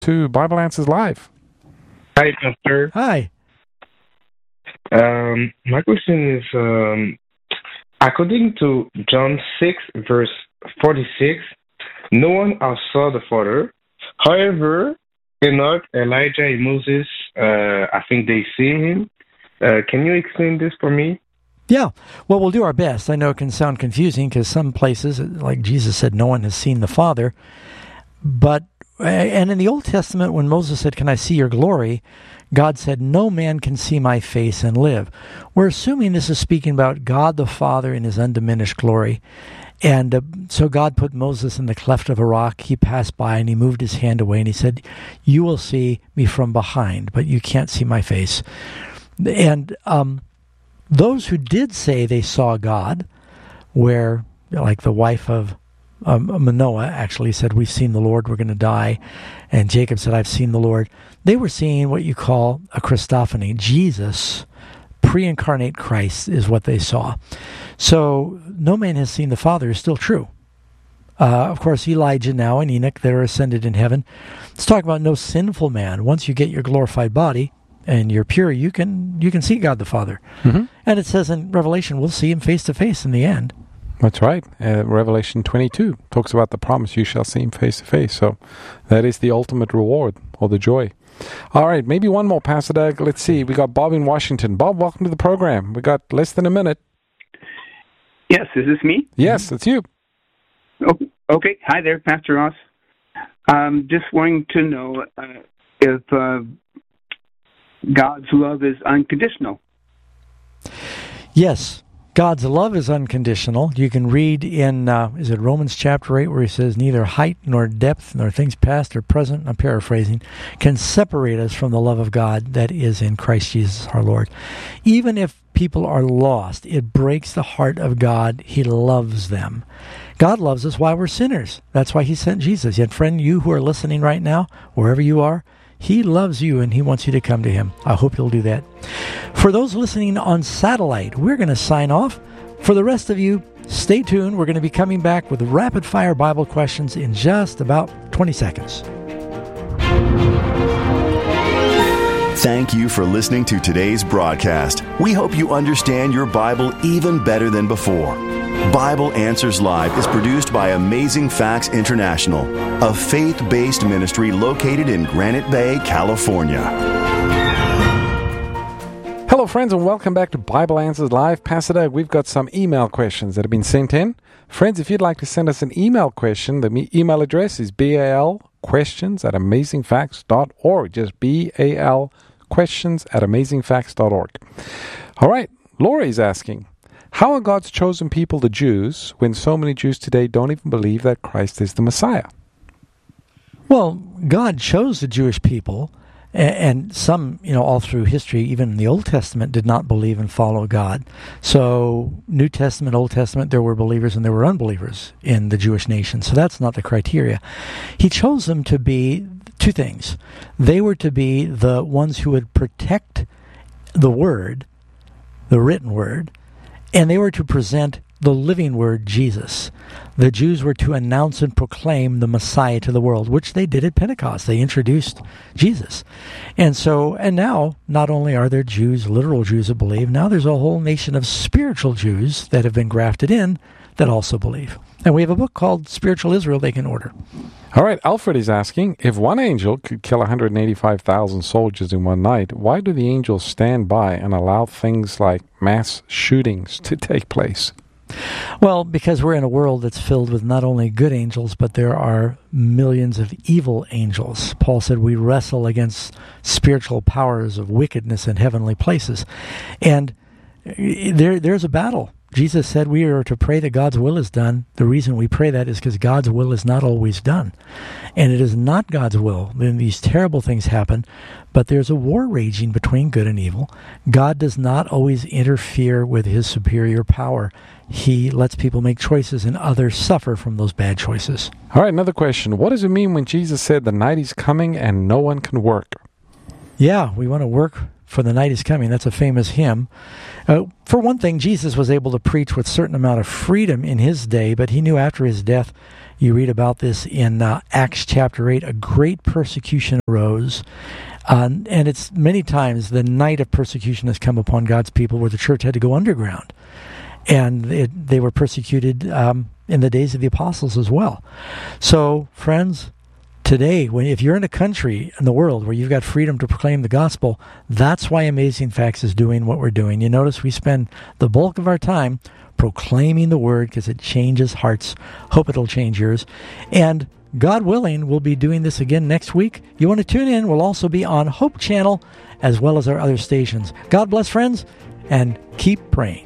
to Bible Answers Live. Hi, Pastor. Hi. My question is, according to John 6, verse 46, no one else saw the Father. However, Enoch, Elijah, and Moses, I think they see him. Can you explain this for me? Yeah, well, we'll do our best. I know it can sound confusing because some places, like Jesus said, no one has seen the Father. And in the Old Testament, when Moses said, "Can I see your glory?" God said, "No man can see my face and live." We're assuming this is speaking about God the Father in his undiminished glory. And so God put Moses in the cleft of a rock. He passed by and he moved his hand away and he said, "You will see me from behind, but you can't see my face." And those who did say they saw God, where, like the wife of Manoah actually said, "We've seen the Lord, we're going to die." And Jacob said, "I've seen the Lord." They were seeing what you call a Christophany. Jesus, pre-incarnate Christ, is what they saw. So no man has seen the Father is still true. Of course, Elijah now and Enoch, they're ascended in heaven. Let's talk about no sinful man. Once you get your glorified body and you're pure, you can see God the Father. Mm-hmm. And it says in Revelation, we'll see him face to face in the end. That's right. Revelation 22 talks about the promise, you shall see him face to face. So that is the ultimate reward or the joy. All right, maybe one more, Pastor Doug. Let's see. We got Bob in Washington. Bob, welcome to the program. We got less than a minute. Yes, is this me? Yes, it's you. Okay. Hi there, Pastor Ross. Just wanting to know if God's love is unconditional. Yes, God's love is unconditional. You can read in, is it Romans chapter 8, where he says, "Neither height nor depth nor things past or present," I'm paraphrasing, "can separate us from the love of God that is in Christ Jesus our Lord." Even if people are lost, it breaks the heart of God. He loves them. God loves us while we're sinners. That's why he sent Jesus. Yet, friend, you who are listening right now, wherever you are, he loves you and he wants you to come to him. I hope you'll do that. For those listening on satellite, we're going to sign off. For the rest of you, stay tuned. We're going to be coming back with rapid fire Bible questions in just about 20 seconds. Thank you for listening to today's broadcast. We hope you understand your Bible even better than before. Bible Answers Live is produced by Amazing Facts International, a faith-based ministry located in Granite Bay, California. Hello, friends, and welcome back to Bible Answers Live. Pastor Doug, we've got some email questions that have been sent in. Friends, if you'd like to send us an email question, the email address is balquestions@amazingfacts.org. Just balquestions@amazingfacts.org. All right, Laurie's asking, how are God's chosen people the Jews when so many Jews today don't even believe that Christ is the Messiah? Well, God chose the Jewish people, and some, all through history, even in the Old Testament, did not believe and follow God. So New Testament, Old Testament, there were believers and there were unbelievers in the Jewish nation. So that's not the criteria. He chose them to be two things. They were to be the ones who would protect the Word, the written Word, and they were to present the living Word, Jesus. The Jews were to announce and proclaim the Messiah to the world, which they did at Pentecost. They introduced Jesus. And now, not only are there Jews, literal Jews that believe, now there's a whole nation of spiritual Jews that have been grafted in that also believe. And we have a book called Spiritual Israel they can order. All right, Alfred is asking, if one angel could kill 185,000 soldiers in one night, why do the angels stand by and allow things like mass shootings to take place? Well, because we're in a world that's filled with not only good angels, but there are millions of evil angels. Paul said we wrestle against spiritual powers of wickedness in heavenly places. And there's a battle. Jesus said we are to pray that God's will is done. The reason we pray that is because God's will is not always done. And it is not God's will. Then these terrible things happen, but there's a war raging between good and evil. God does not always interfere with his superior power. He lets people make choices and others suffer from those bad choices. All right, another question. What does it mean when Jesus said the night is coming and no one can work? Yeah, we want to work for the night is coming. That's a famous hymn. For one thing, Jesus was able to preach with a certain amount of freedom in his day, but he knew after his death, You read about this in Acts chapter 8. A great persecution arose. And it's many times the night of persecution has come upon God's people where the church had to go underground. And they were persecuted in the days of the apostles as well. So, friends, today, if you're in a country in the world where you've got freedom to proclaim the gospel, that's why Amazing Facts is doing what we're doing. You notice we spend the bulk of our time proclaiming the word because it changes hearts. Hope it'll change yours. And God willing, we'll be doing this again next week. You want to tune in? We'll also be on Hope Channel as well as our other stations. God bless, friends, and keep praying.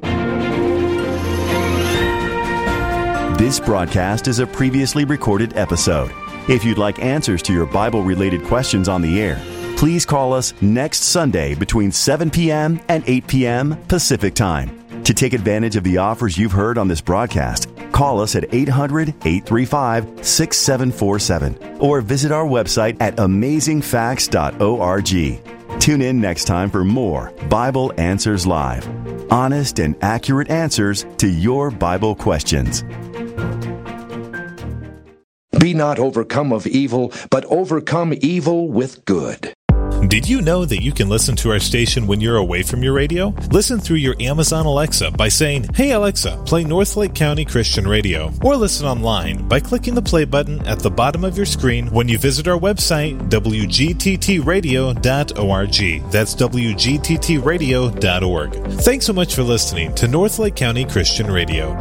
This broadcast is a previously recorded episode. If you'd like answers to your Bible-related questions on the air, please call us next Sunday between 7 p.m. and 8 p.m. Pacific Time. To take advantage of the offers you've heard on this broadcast, call us at 800-835-6747 or visit our website at amazingfacts.org. Tune in next time for more Bible Answers Live. Honest and accurate answers to your Bible questions. Be not overcome of evil, but overcome evil with good. Did you know that you can listen to our station when you're away from your radio? Listen through your Amazon Alexa by saying, "Hey Alexa, play Northlake County Christian Radio." Or listen online by clicking the play button at the bottom of your screen when you visit our website, wgttradio.org. That's wgttradio.org. Thanks so much for listening to Northlake County Christian Radio.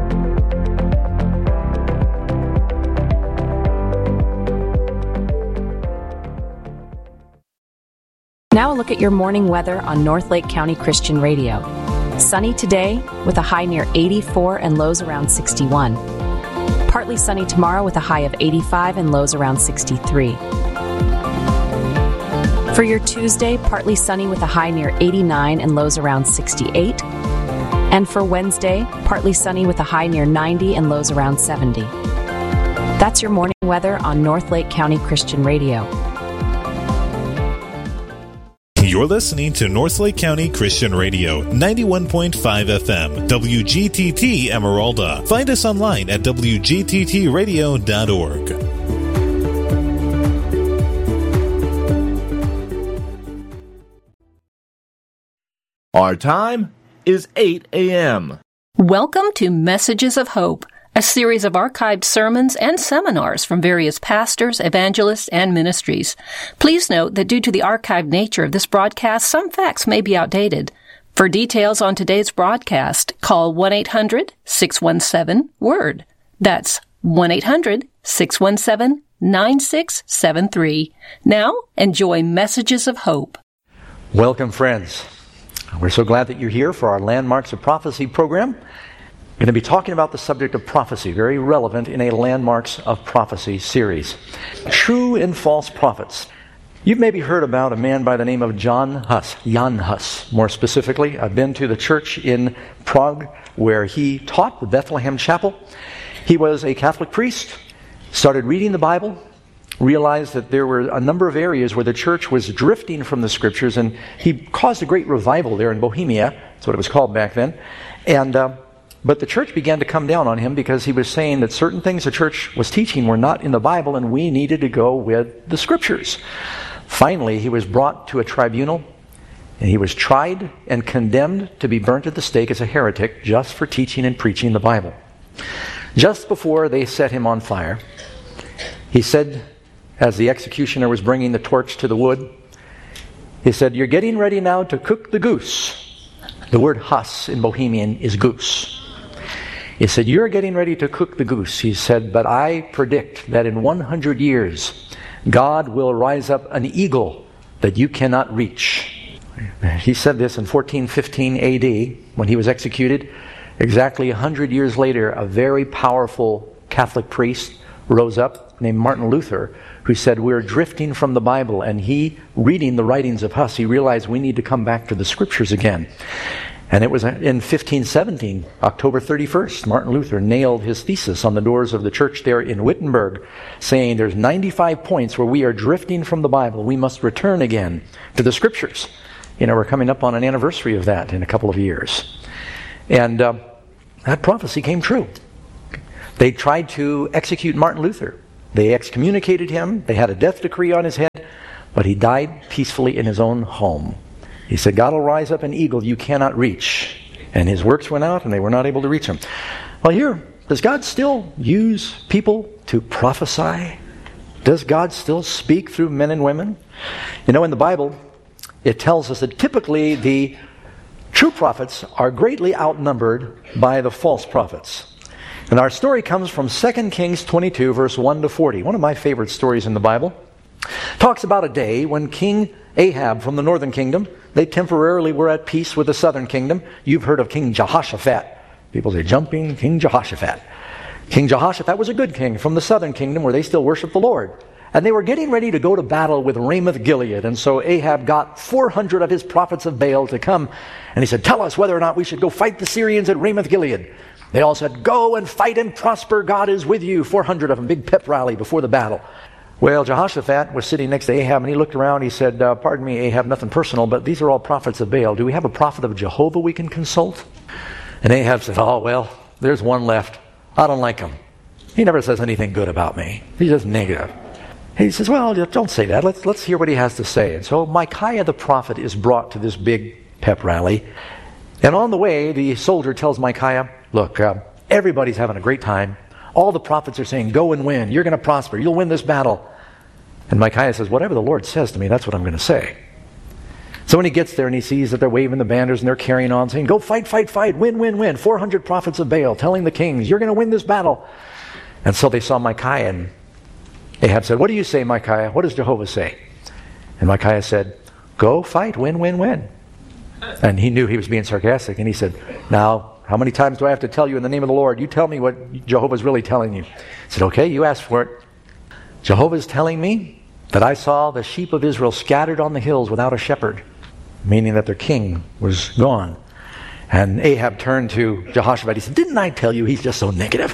Now a look at your morning weather on Northlake County Christian Radio. Sunny today with a high near 84 and lows around 61. Partly sunny tomorrow with a high of 85 and lows around 63. For your Tuesday, partly sunny with a high near 89 and lows around 68. And for Wednesday, partly sunny with a high near 90 and lows around 70. That's your morning weather on Northlake County Christian Radio. You're listening to Northlake County Christian Radio, 91.5 FM, WGTT Emeralda. Find us online at wgttradio.org. Our time is 8 a.m. Welcome to Messages of Hope, a series of archived sermons and seminars from various pastors, evangelists, and ministries. Please note that due to the archived nature of this broadcast, some facts may be outdated. For details on today's broadcast, call 1-800-617-WORD. That's 1-800-617-9673. Now, enjoy Messages of Hope. Welcome, friends. We're so glad that you're here for our Landmarks of Prophecy program. We're going to be talking about the subject of prophecy, very relevant in a Landmarks of Prophecy series. True and false prophets. You've maybe heard about a man by the name of Jan Hus. More specifically, I've been to the church in Prague where he taught, the Bethlehem Chapel. He was a Catholic priest, started reading the Bible, realized that there were a number of areas where the church was drifting from the Scriptures, and he caused a great revival there in Bohemia. That's what it was called back then. But the church began to come down on him because he was saying that certain things the church was teaching were not in the Bible, and we needed to go with the Scriptures. Finally, he was brought to a tribunal, and he was tried and condemned to be burnt at the stake as a heretic just for teaching and preaching the Bible. Just before they set him on fire, he said, as the executioner was bringing the torch to the wood, he said, "You're getting ready now to cook the goose." The word Hus in Bohemian is goose. He said, "You're getting ready to cook the goose." He said, "But I predict that in 100 years, God will rise up an eagle that you cannot reach." He said this in 1415 AD when he was executed. Exactly 100 years later, a very powerful Catholic priest rose up named Martin Luther, who said, "We're drifting from the Bible." And he, reading the writings of Huss, he realized we need to come back to the Scriptures again. And it was in 1517, October 31st, Martin Luther nailed his thesis on the doors of the church there in Wittenberg, saying there's 95 points where we are drifting from the Bible. We must return again to the Scriptures. We're coming up on an anniversary of that in a couple of years. And that prophecy came true. They tried to execute Martin Luther. They excommunicated him. They had a death decree on his head, but he died peacefully in his own home. He said, God will rise up an eagle you cannot reach. And his works went out, and they were not able to reach him. Well, here, does God still use people to prophesy? Does God still speak through men and women? You know, in the Bible, it tells us that typically the true prophets are greatly outnumbered by the false prophets. And our story comes from 2 Kings 22, verse 1 to 40. One of my favorite stories in the Bible. Talks about a day when King Ahab from the northern kingdom, they temporarily were at peace with the southern kingdom. You've heard of King Jehoshaphat. People say, jumping King Jehoshaphat. King Jehoshaphat was a good king from the southern kingdom where they still worship the Lord. And they were getting ready to go to battle with Ramoth-Gilead. And so Ahab got 400 of his prophets of Baal to come. And he said, tell us whether or not we should go fight the Syrians at Ramoth-Gilead. They all said, go and fight and prosper. God is with you. 400 of them, big pep rally before the battle. Well, Jehoshaphat was sitting next to Ahab, and he looked around. He said, pardon me, Ahab, nothing personal, but these are all prophets of Baal. Do we have a prophet of Jehovah we can consult? And Ahab said, oh, well, there's one left. I don't like him. He never says anything good about me. He's just negative. He says, well, don't say that. Let's hear what he has to say. And so Micaiah the prophet is brought to this big pep rally. And on the way, the soldier tells Micaiah, look, everybody's having a great time. All the prophets are saying, go and win. You're going to prosper. You'll win this battle. And Micaiah says, whatever the Lord says to me, that's what I'm going to say. So when he gets there and he sees that they're waving the banners and they're carrying on, saying, go fight, fight, fight, win, win, win. 400 prophets of Baal telling the kings, you're going to win this battle. And so they saw Micaiah, and Ahab said, what do you say, Micaiah? What does Jehovah say? And Micaiah said, go fight, win, win, win. And he knew he was being sarcastic, and he said, now, how many times do I have to tell you in the name of the Lord? You tell me what Jehovah's really telling you. He said, okay, you asked for it. Jehovah's telling me that I saw the sheep of Israel scattered on the hills without a shepherd, meaning that their king was gone. And Ahab turned to Jehoshaphat. He said, didn't I tell you he's just so negative?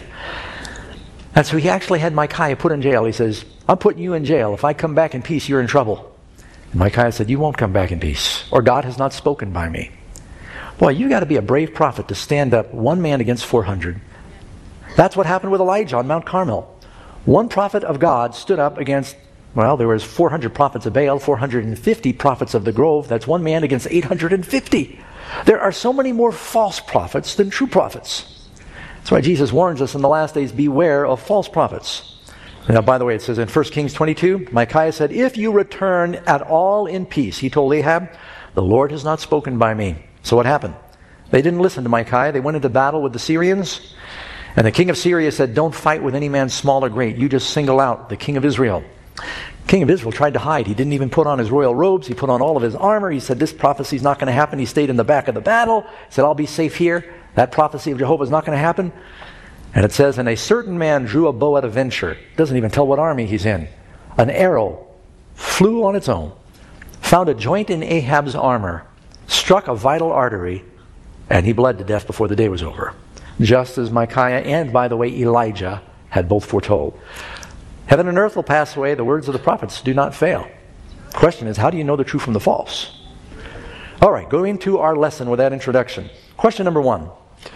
And so he actually had Micaiah put in jail. He says, I'm putting you in jail. If I come back in peace, you're in trouble. And Micaiah said, you won't come back in peace, or God has not spoken by me. Boy, you got to be a brave prophet to stand up one man against 400. That's what happened with Elijah on Mount Carmel. One prophet of God stood up against, well, there was 400 prophets of Baal, 450 prophets of the grove. That's one man against 850. There are so many more false prophets than true prophets. That's why Jesus warns us in the last days, beware of false prophets. Now, by the way, it says in 1 Kings 22, Micaiah said, if you return at all in peace, he told Ahab, the Lord has not spoken by me. So what happened? They didn't listen to Micaiah. They went into battle with the Syrians. And the king of Syria said, don't fight with any man small or great. You just single out the king of Israel. King of Israel tried to hide. He didn't even put on his royal robes. He put on all of his armor. He said, this prophecy is not going to happen. He stayed in the back of the battle. He said, I'll be safe here. That prophecy of Jehovah is not going to happen. And it says, and a certain man drew a bow at a venture. It doesn't even tell what army he's in. An arrow flew on its own, found a joint in Ahab's armor, struck a vital artery, and he bled to death before the day was over. Just as Micaiah and, by the way, Elijah had both foretold. Heaven and earth will pass away. The words of the prophets do not fail. The question is, how do you know the true from the false? All right, going to our lesson with that introduction. Question number 1.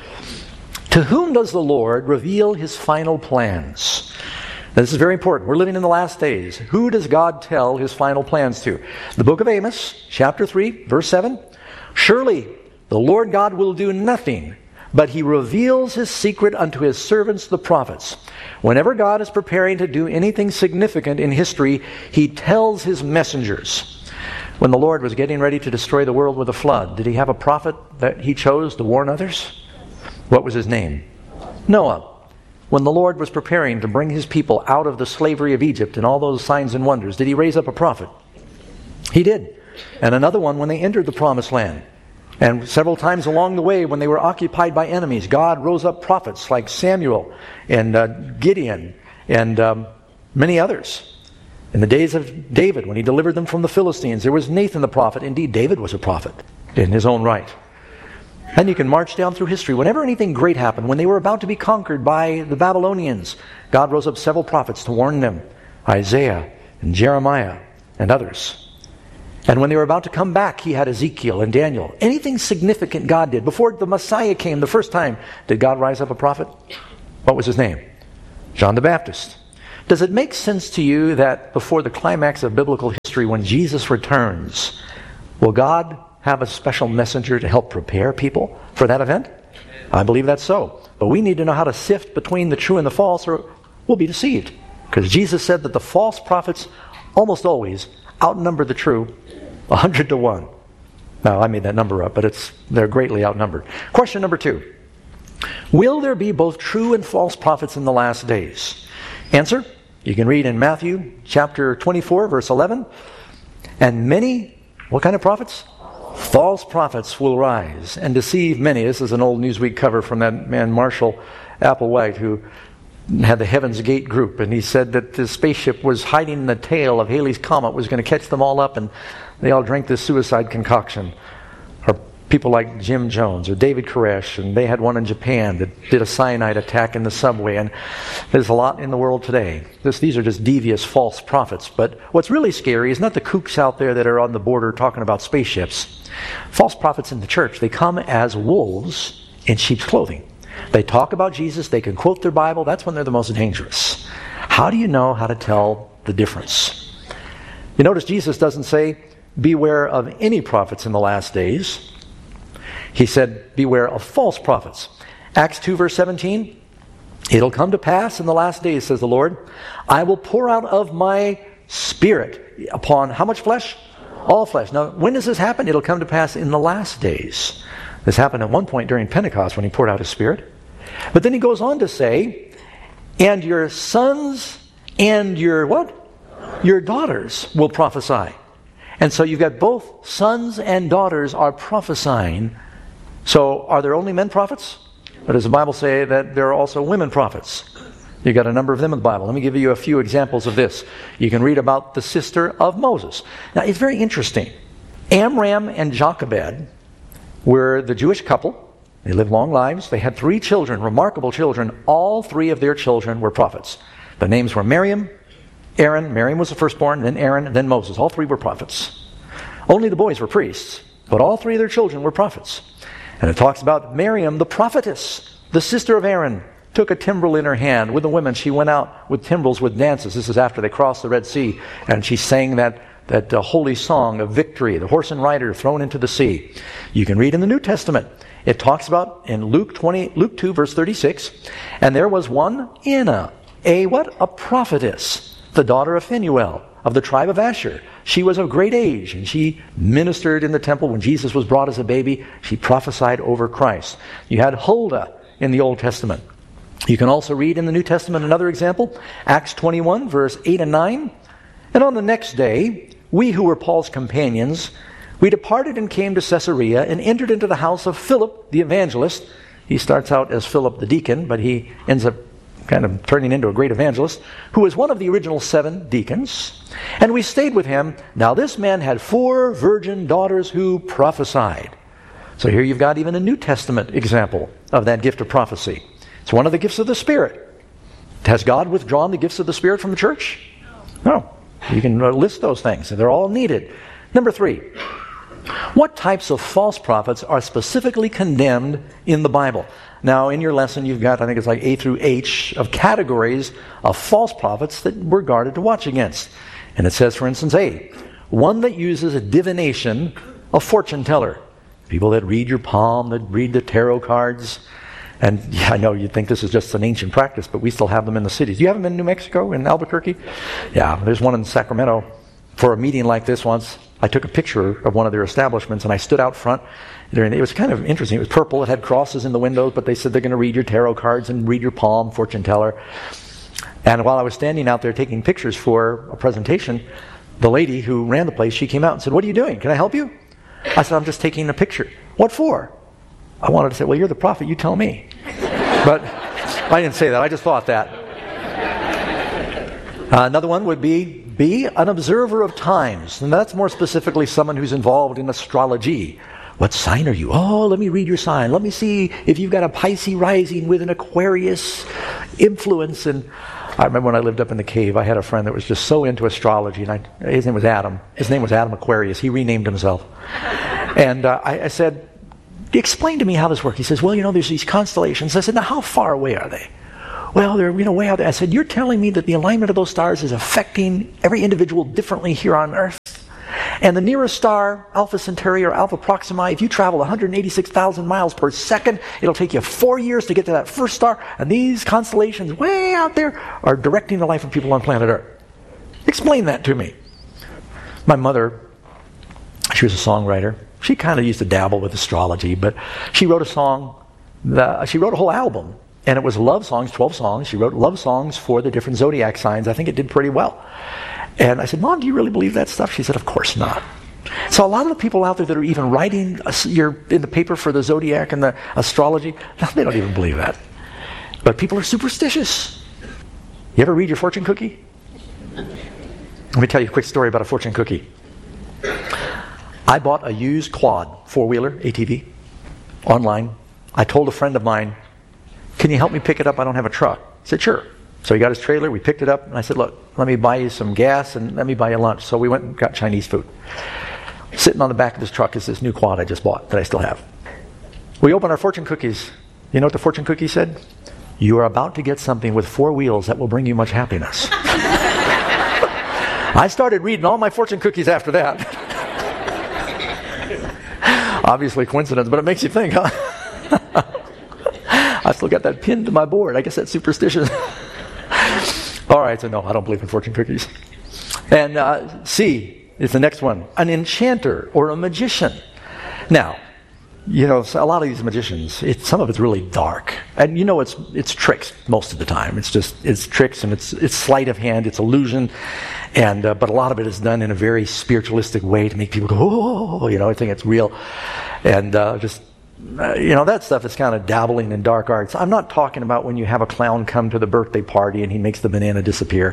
To whom does the Lord reveal his final plans? Now, this is very important. We're living in the last days. Who does God tell his final plans to? The book of Amos, chapter 3, verse 7. Surely the Lord God will do nothing, but he reveals his secret unto his servants the prophets. Whenever God is preparing to do anything significant in history, he tells his messengers. When the Lord was getting ready to destroy the world with a flood, did he have a prophet that he chose to warn others? What was his name? Noah. When the Lord was preparing to bring his people out of the slavery of Egypt and all those signs and wonders, did he raise up a prophet? He did. And another one when they entered the promised land. And several times along the way when they were occupied by enemies, God rose up prophets like Samuel and Gideon and many others. In the days of David, when he delivered them from the Philistines, there was Nathan the prophet. Indeed, David was a prophet in his own right. And you can march down through history. Whenever anything great happened, when they were about to be conquered by the Babylonians, God rose up several prophets to warn them. Isaiah and Jeremiah and others. And when they were about to come back, he had Ezekiel and Daniel. Anything significant God did. Before the Messiah came the first time, did God rise up a prophet? What was his name? John the Baptist. Does it make sense to you that before the climax of biblical history, when Jesus returns, will God have a special messenger to help prepare people for that event? I believe that's so. But we need to know how to sift between the true and the false, or we'll be deceived. Because Jesus said that the false prophets almost always outnumber the true 100 to 1. Now, I made that number up, but they're greatly outnumbered. Question number 2. Will there be both true and false prophets in the last days? Answer, you can read in Matthew chapter 24, verse 11. And many, what kind of prophets? False prophets will rise and deceive many. This is an old Newsweek cover from that man Marshall Applewhite, who had the Heaven's Gate group, and he said that the spaceship was hiding the tail of Halley's Comet, was going to catch them all up, and they all drank this suicide concoction. Or people like Jim Jones or David Koresh, and they had one in Japan that did a cyanide attack in the subway, and there's a lot in the world today. These are just devious false prophets. But what's really scary is not the kooks out there that are on the border talking about spaceships. False prophets in the church, they come as wolves in sheep's clothing. They talk about Jesus, they can quote their Bible, that's when they're the most dangerous. How do you know how to tell the difference? You notice Jesus doesn't say, beware of any prophets in the last days. He said, beware of false prophets. Acts 2 verse 17, it'll come to pass in the last days, says the Lord, I will pour out of my Spirit upon how much flesh? All flesh. Now, when does this happen? It'll come to pass in the last days. This happened at one point during Pentecost when he poured out his Spirit. But then he goes on to say, and your sons and your what? Your daughters will prophesy. And so you've got both sons and daughters are prophesying. So are there only men prophets? Or does the Bible say that there are also women prophets? You've got a number of them in the Bible. Let me give you a few examples of this. You can read about the sister of Moses. Now, it's very interesting. Amram and Jochebed were the Jewish couple. They lived long lives. They had 3 children, remarkable children. All 3 of their children were prophets. The names were Miriam, Aaron. Miriam was the firstborn, then Aaron, then Moses. All 3 were prophets. Only the boys were priests, but all 3 of their children were prophets. And it talks about Miriam, the prophetess, the sister of Aaron, took a timbrel in her hand. With the women, she went out with timbrels, with dances. This is after they crossed the Red Sea, and she sang that holy song of victory, the horse and rider thrown into the sea. You can read in the New Testament. It talks about in Luke 2, verse 36, and there was one Anna, a prophetess, the daughter of Phanuel, of the tribe of Asher. She was of great age, and she ministered in the temple when Jesus was brought as a baby. She prophesied over Christ. You had Huldah in the Old Testament. You can also read in the New Testament another example, Acts 21, verse 8 and 9. And on the next day, we who were Paul's companions, we departed and came to Caesarea and entered into the house of Philip the evangelist. He starts out as Philip the deacon, but he ends up kind of turning into a great evangelist, who was one of the original 7 deacons. And we stayed with him. Now this man had 4 virgin daughters who prophesied. So here you've got even a New Testament example of that gift of prophecy. It's one of the gifts of the Spirit. Has God withdrawn the gifts of the Spirit from the church? No. You can list those things. They're all needed. Number 3. What types of false prophets are specifically condemned in the Bible? Now, in your lesson, you've got, I think it's like A through H, of categories of false prophets that we're guarded to watch against. And it says, for instance, A, one that uses a divination, a fortune teller. People that read your palm, that read the tarot cards. And yeah, I know you'd think this is just an ancient practice, but we still have them in the cities. You have them in New Mexico, in Albuquerque? Yeah, there's one in Sacramento. For a meeting like this once, I took a picture of one of their establishments, and I stood out front. It was kind of interesting. It was purple. It had crosses in the windows, but they said they're going to read your tarot cards and read your palm, fortune teller. And while I was standing out there taking pictures for a presentation, the lady who ran the place, she came out and said, "What are you doing? Can I help you?" I said, "I'm just taking a picture." "What for?" I wanted to say, "Well, you're the prophet. You tell me." But I didn't say that. I just thought that. Another one would be an observer of times. And that's more specifically someone who's involved in astrology. What sign are you? "Oh, let me read your sign. Let me see if you've got a Pisces rising with an Aquarius influence." And I remember when I lived up in the cave, I had a friend that was just so into astrology. And his name was Adam. His name was Adam Aquarius. He renamed himself. And I said, "Explain to me how this works." He says, "Well, there's these constellations." I said, "Now, how far away are they?" Well, they're way out there. I said, you're telling me that the alignment of those stars is affecting every individual differently here on Earth? And the nearest star, Alpha Centauri or Alpha Proxima, if you travel 186,000 miles per second, it'll take you 4 years to get to that first star. And these constellations way out there are directing the life of people on planet Earth. Explain that to me. My mother, she was a songwriter. She kind of used to dabble with astrology, but she wrote a song, she wrote a whole album, and it was love songs, 12 songs. She wrote love songs for the different zodiac signs. I think it did pretty well. And I said, Mom, do you really believe that stuff? She said, of course not. So a lot of the people out there that are even writing you're in the paper for the zodiac and the astrology, they don't even believe that. But people are superstitious. You ever read your fortune cookie? Let me tell you a quick story about a fortune cookie. I bought a used quad, four-wheeler, ATV, online. I told a friend of mine, can you help me pick it up? I don't have a truck. He said, sure. So he got his trailer, we picked it up, and I said, look, let me buy you some gas and let me buy you lunch. So we went and got Chinese food. Sitting on the back of this truck is this new quad I just bought that I still have. We opened our fortune cookies. You know what the fortune cookie said? You are about to get something with 4 wheels that will bring you much happiness. I started reading all my fortune cookies after that. Obviously coincidence, but it makes you think, huh? I still got that pinned to my board. I guess that's superstitious. All right, so no, I don't believe in fortune cookies. And C is the next one. An enchanter or a magician. Now, a lot of these magicians, some of it's really dark. And it's tricks most of the time. It's tricks and it's sleight of hand, it's illusion. And but a lot of it is done in a very spiritualistic way to make people go, oh, I think it's real. And that stuff is kind of dabbling in dark arts. I'm not talking about when you have a clown come to the birthday party and he makes the banana disappear.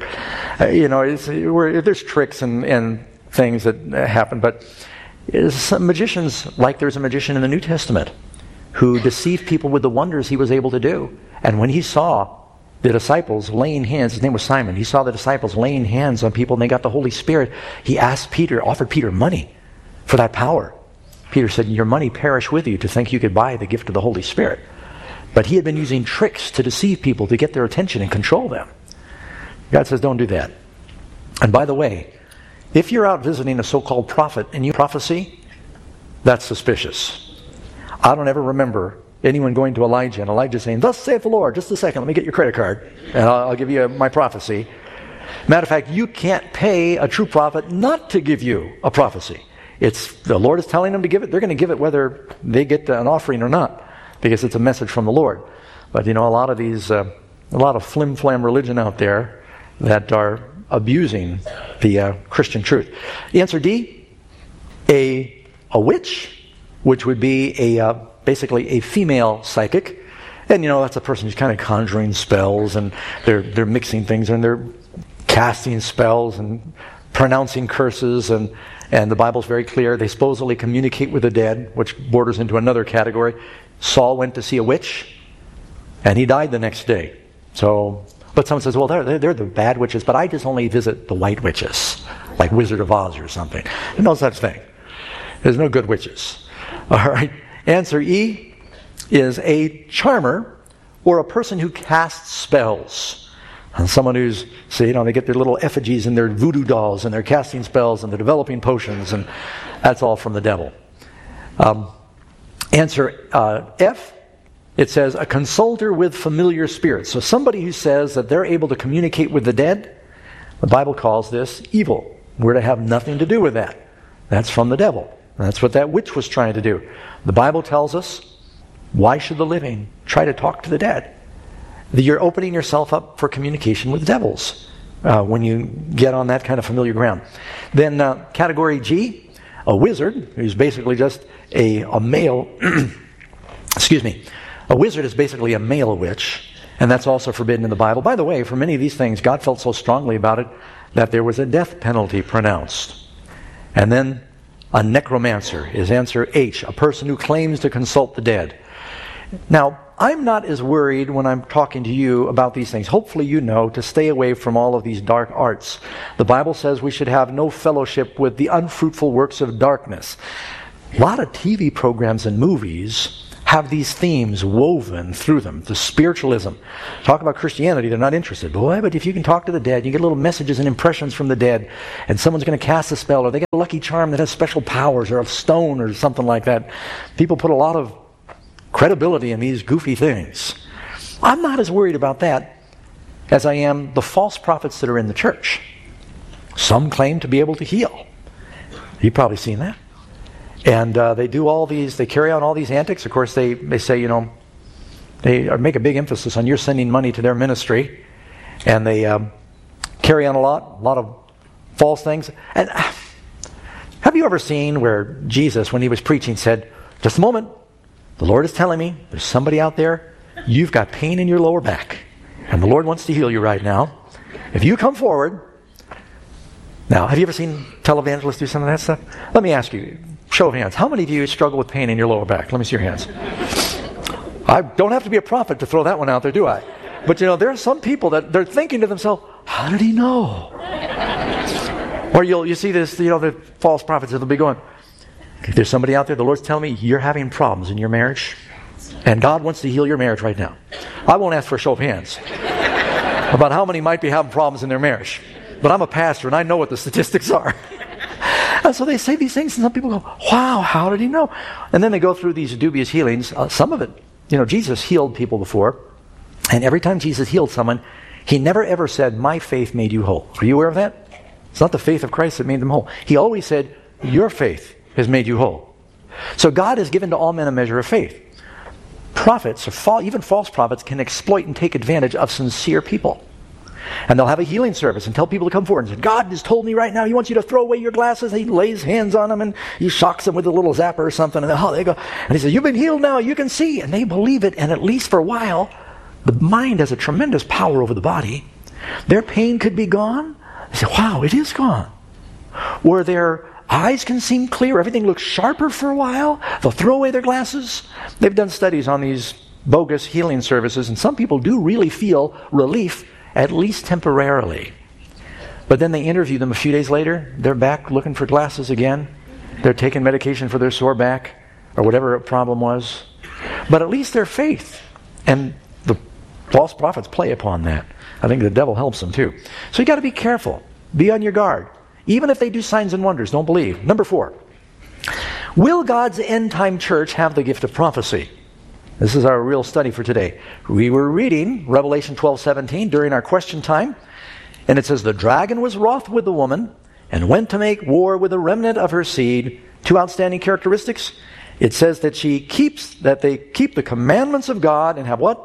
There's tricks and things that happen, but some magicians, like there's a magician in the New Testament who deceived people with the wonders he was able to do. And when he saw the disciples laying hands, his name was Simon, he saw the disciples laying hands on people and they got the Holy Spirit, he offered Peter money for that power. Peter said, your money perish with you to think you could buy the gift of the Holy Spirit. But he had been using tricks to deceive people, to get their attention and control them. God says, don't do that. And by the way, if you're out visiting a so-called prophet and you prophecy, that's suspicious. I don't ever remember anyone going to Elijah and Elijah saying, thus saith the Lord, just a second, let me get your credit card and I'll give you my prophecy. Matter of fact, you can't pay a true prophet not to give you a prophecy. It's the Lord is telling them to give it. They're going to give it whether they get an offering or not, because it's a message from the Lord. But a lot of flim-flam religion out there that are abusing the Christian truth. The answer D, a witch, which would be basically a female psychic, and that's a person who's kind of conjuring spells and they're mixing things and they're casting spells and pronouncing curses and the Bible's very clear. They supposedly communicate with the dead, which borders into another category. Saul went to see a witch, and he died the next day. But someone says, well, they're the bad witches, but I just only visit the white witches, like Wizard of Oz or something. No such thing. There's no good witches. All right. Answer E is a charmer or a person who casts spells. And someone who's, they get their little effigies and their voodoo dolls and they're casting spells and they're developing potions, and that's all from the devil. Answer F, it says a consulter with familiar spirits. So somebody who says that they're able to communicate with the dead, the Bible calls this evil. We're to have nothing to do with that. That's from the devil. That's what that witch was trying to do. The Bible tells us, why should the living try to talk to the dead? You're opening yourself up for communication with devils when you get on that kind of familiar ground. Then category G, a wizard, who's basically just a male, excuse me, a wizard is basically a male witch, and that's also forbidden in the Bible. By the way, for many of these things, God felt so strongly about it that there was a death penalty pronounced. And then a necromancer is answer H, a person who claims to consult the dead. Now, I'm not as worried when I'm talking to you about these things. Hopefully you know to stay away from all of these dark arts. The Bible says we should have no fellowship with the unfruitful works of darkness. A lot of TV programs and movies have these themes woven through them. The spiritualism. Talk about Christianity, they're not interested. Boy, but if you can talk to the dead, you get little messages and impressions from the dead, and someone's going to cast a spell, or they get a lucky charm that has special powers, or a stone, or something like that. People put a lot of credibility in these goofy things. I'm not as worried about that as I am the false prophets that are in the church. Some claim to be able to heal. You've probably seen that. And they do all these, they carry out all these antics. Of course, they say, they make a big emphasis on you're sending money to their ministry. And they carry on a lot of false things. And have you ever seen where Jesus, when he was preaching, said, just a moment, the Lord is telling me there's somebody out there, you've got pain in your lower back. And the Lord wants to heal you right now. If you come forward. Now, have you ever seen televangelists do some of that stuff? Let me ask you, show of hands, how many of you struggle with pain in your lower back? Let me see your hands. I don't have to be a prophet to throw that one out there, do I? But there are some people that they're thinking to themselves, how did he know? Or you see this, the false prophets that'll be going, if there's somebody out there, the Lord's telling me you're having problems in your marriage, and God wants to heal your marriage right now. I won't ask for a show of hands about how many might be having problems in their marriage. But I'm a pastor, and I know what the statistics are. And so they say these things, and some people go, wow, how did he know? And then they go through these dubious healings. Some of it, Jesus healed people before, and every time Jesus healed someone, he never ever said, my faith made you whole. Are you aware of that? It's not the faith of Christ that made them whole. He always said, your faith has made you whole. So God has given to all men a measure of faith. Prophets, or even false prophets, can exploit and take advantage of sincere people. And they'll have a healing service and tell people to come forward and say, God has told me right now he wants you to throw away your glasses. He lays hands on them and he shocks them with a little zapper or something. And they go. And he says, you've been healed now. You can see. And they believe it. And at least for a while, the mind has a tremendous power over the body. Their pain could be gone. They say, wow, it is gone. Or their eyes can seem clear. Everything looks sharper for a while. They'll throw away their glasses. They've done studies on these bogus healing services. And some people do really feel relief, at least temporarily. But then they interview them a few days later. They're back looking for glasses again. They're taking medication for their sore back or whatever the problem was. But at least their faith. And the false prophets play upon that. I think the devil helps them too. So you got to be careful. Be on your guard. Even if they do signs and wonders, don't believe. Number 4. Will God's end-time church have the gift of prophecy? This is our real study for today. We were reading Revelation 12:17 during our question time, and it says, the dragon was wroth with the woman and went to make war with the remnant of her seed. 2 outstanding characteristics. It says that they keep the commandments of God and have what?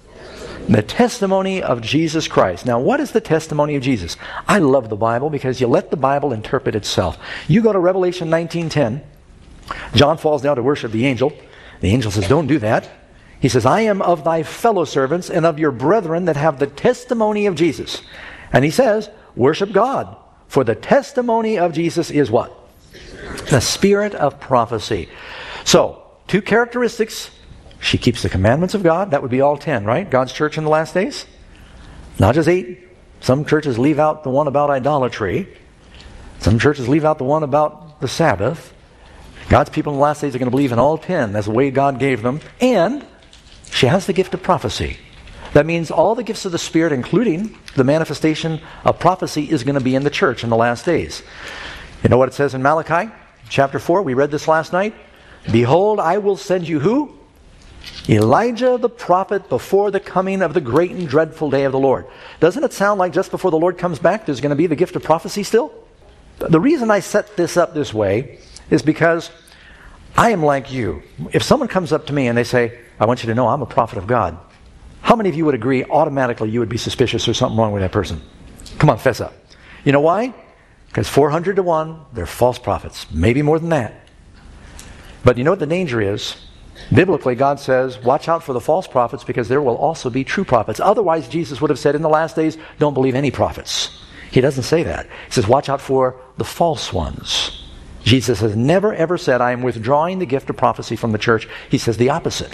The testimony of Jesus Christ. Now, what is the testimony of Jesus? I love the Bible because you let the Bible interpret itself. You go to Revelation 19:10. John falls down to worship the angel. The angel says, don't do that. He says, I am of thy fellow servants and of your brethren that have the testimony of Jesus. And he says, worship God. For the testimony of Jesus is what? The spirit of prophecy. So, 2 characteristics. She keeps the commandments of God. That would be all 10, right? God's church in the last days. Not just 8. Some churches leave out the one about idolatry. Some churches leave out the one about the Sabbath. God's people in the last days are going to believe in all 10. That's the way God gave them. And she has the gift of prophecy. That means all the gifts of the Spirit, including the manifestation of prophecy, is going to be in the church in the last days. You know what it says in Malachi chapter 4? We read this last night. Behold, I will send you who? Elijah the prophet before the coming of the great and dreadful day of the Lord. Doesn't it sound like just before the Lord comes back, there's going to be the gift of prophecy still? The reason I set this up this way is because I am like you. If someone comes up to me and they say, I want you to know I'm a prophet of God, how many of you would agree automatically you would be suspicious there's something wrong with that person? Come on, fess up. You know why? Because 400 to 1, they're false prophets. Maybe more than that. But you know what the danger is? Biblically, God says, watch out for the false prophets because there will also be true prophets. Otherwise, Jesus would have said in the last days, don't believe any prophets. He doesn't say that. He says, watch out for the false ones. Jesus has never ever said, I am withdrawing the gift of prophecy from the church. He says the opposite.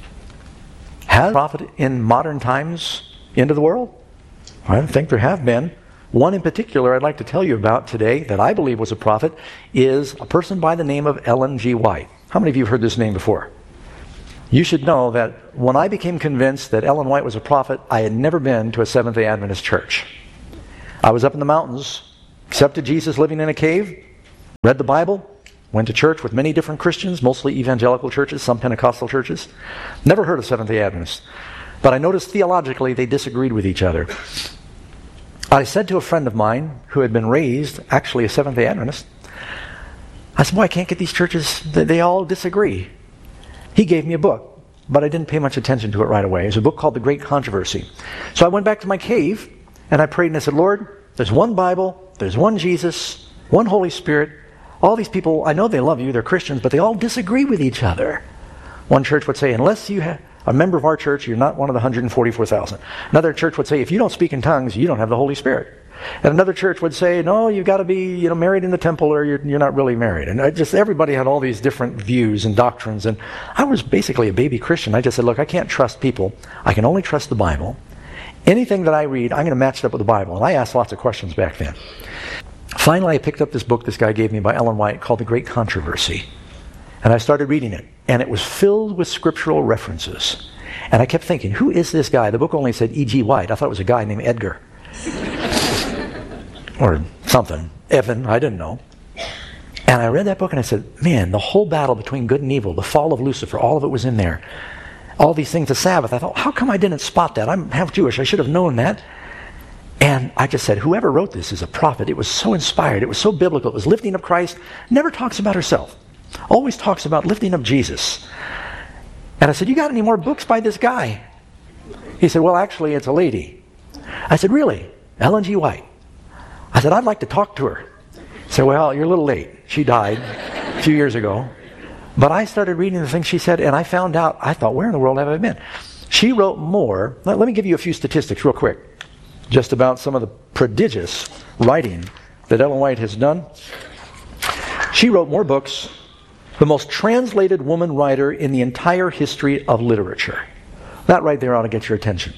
Has a prophet in modern times into the world? I don't think there have been. One in particular I'd like to tell you about today that I believe was a prophet is a person by the name of Ellen G. White. How many of you have heard this name before? You should know that when I became convinced that Ellen White was a prophet, I had never been to a Seventh-day Adventist church. I was up in the mountains, accepted Jesus living in a cave, read the Bible, went to church with many different Christians, mostly evangelical churches, some Pentecostal churches. Never heard of Seventh-day Adventists. But I noticed theologically they disagreed with each other. I said to a friend of mine who had been raised, actually a Seventh-day Adventist, I said, boy, I can't get these churches, they all disagree. He gave me a book, but I didn't pay much attention to it right away. It was a book called The Great Controversy. So I went back to my cave, and I prayed and I said, Lord, there's one Bible, there's one Jesus, one Holy Spirit. All these people, I know they love you, they're Christians, but they all disagree with each other. One church would say, unless you have a member of our church, you're not one of the 144,000. Another church would say, if you don't speak in tongues, you don't have the Holy Spirit. And another church would say, no, you've got to be married in the temple or you're not really married. And everybody had all these different views and doctrines. And I was basically a baby Christian. I just said, look, I can't trust people. I can only trust the Bible. Anything that I read, I'm going to match it up with the Bible. And I asked lots of questions back then. Finally, I picked up this book this guy gave me by Ellen White called The Great Controversy. And I started reading it. And it was filled with scriptural references. And I kept thinking, who is this guy? The book only said E.G. White. I thought it was a guy named Edgar. Or something. Evan, I didn't know. And I read that book and I said, man, the whole battle between good and evil, the fall of Lucifer, all of it was in there. All these things, the Sabbath. I thought, how come I didn't spot that? I'm half Jewish. I should have known that. And I just said, whoever wrote this is a prophet. It was so inspired. It was so biblical. It was lifting up Christ. Never talks about herself. Always talks about lifting up Jesus. And I said, you got any more books by this guy? He said, well, actually, it's a lady. I said, really? Ellen G. White. I said, I'd like to talk to her. He said, well, you're a little late. She died a few years ago. But I started reading the things she said, and I found out, I thought, where in the world have I been? She wrote more. Let me give you a few statistics real quick, just about some of the prodigious writing that Ellen White has done. She wrote more books, the most translated woman writer in the entire history of literature. That right there ought to get your attention.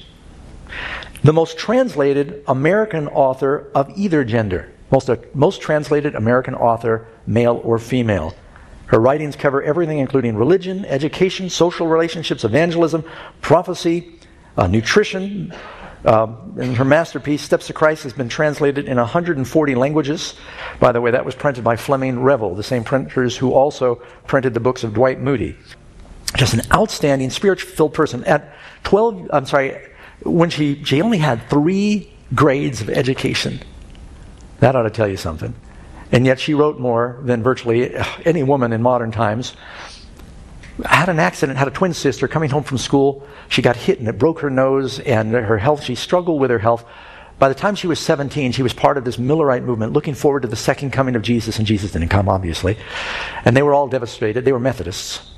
The most translated American author of either gender. Most translated American author, male or female. Her writings cover everything including religion, education, social relationships, evangelism, prophecy, nutrition. And her masterpiece, Steps to Christ, has been translated in 140 languages. By the way, that was printed by Fleming Revell, the same printers who also printed the books of Dwight Moody. Just an outstanding, spirit-filled person. At 12, when she only had 3 grades of education. That ought to tell you something. And yet she wrote more than virtually any woman in modern times. Had an accident, had a twin sister coming home from school. She got hit and it broke her nose, and her health, she struggled with her health. By the time she was 17, she was part of this Millerite movement, looking forward to the second coming of Jesus, and Jesus didn't come, obviously. And they were all devastated. They were Methodists.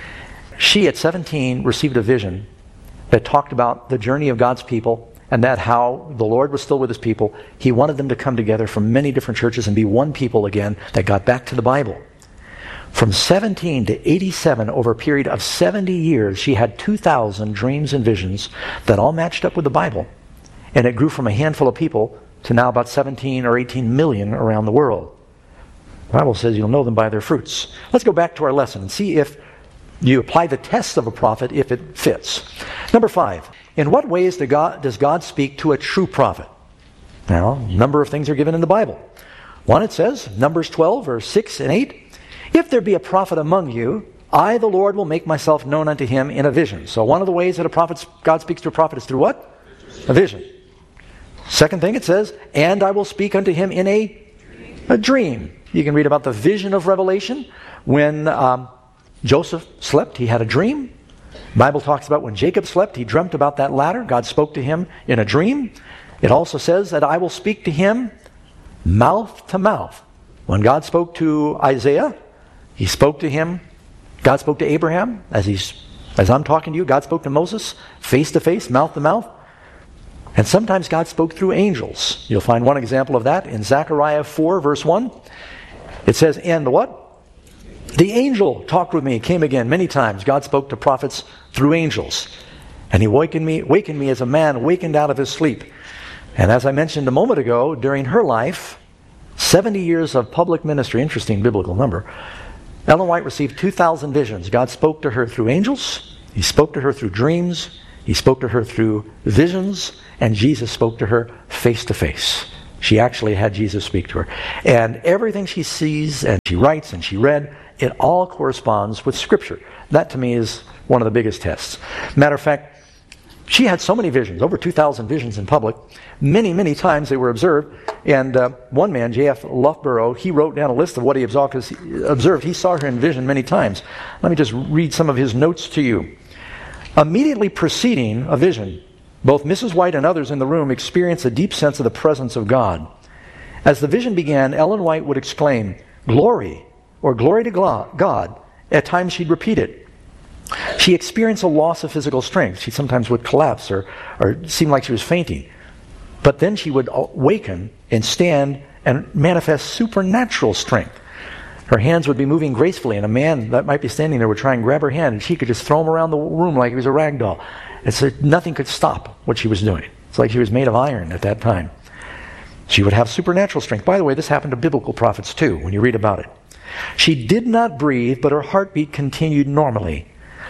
She, at 17, received a vision that talked about the journey of God's people and that how the Lord was still with his people. He wanted them to come together from many different churches and be one people again that got back to the Bible. From 17 to 87, over a period of 70 years, she had 2,000 dreams and visions that all matched up with the Bible. And it grew from a handful of people to now about 17 or 18 million around the world. The Bible says you'll know them by their fruits. Let's go back to our lesson and see if you apply the test of a prophet, if it fits. Number 5, in what ways does God speak to a true prophet? Now, a number of things are given in the Bible. One, it says, Numbers 12, verse 6 and 8, if there be a prophet among you, I, the Lord, will make myself known unto him in a vision. So one of the ways that God speaks to a prophet is through what? A vision. Second thing it says, and I will speak unto him in a dream. You can read about the vision of Revelation. When Joseph slept, he had a dream. The Bible talks about when Jacob slept, he dreamt about that ladder. God spoke to him in a dream. It also says that I will speak to him mouth to mouth. When God spoke to Isaiah, he spoke to him. God spoke to Abraham. As I'm talking to you, God spoke to Moses face to face, mouth to mouth. And sometimes God spoke through angels. You'll find one example of that in Zechariah 4, verse 1. It says, and the what? The angel talked with me, came again many times. God spoke to prophets through angels. And he wakened me as a man wakened out of his sleep. And as I mentioned a moment ago, during her life, 70 years of public ministry, interesting biblical number, Ellen White received 2,000 visions. God spoke to her through angels. He spoke to her through dreams. He spoke to her through visions. And Jesus spoke to her face to face. She actually had Jesus speak to her. And everything she sees and she writes and she read, it all corresponds with Scripture. That to me is one of the biggest tests. Matter of fact, she had so many visions, over 2,000 visions in public. Many, many times they were observed. And one man, J.F. Loughborough, he wrote down a list of what he observed. He saw her in vision many times. Let me just read some of his notes to you. Immediately preceding a vision, both Mrs. White and others in the room experienced a deep sense of the presence of God. As the vision began, Ellen White would exclaim, "Glory," or "Glory to God." At times she'd repeat it. She experienced a loss of physical strength. She sometimes would collapse or seem like she was fainting. But then she would awaken and stand and manifest supernatural strength. Her hands would be moving gracefully, and a man that might be standing there would try and grab her hand, and she could just throw him around the room like he was a rag doll. And so nothing could stop what she was doing. It's like she was made of iron at that time. She would have supernatural strength. By the way, this happened to biblical prophets too, when you read about it. She did not breathe, but her heartbeat continued normally.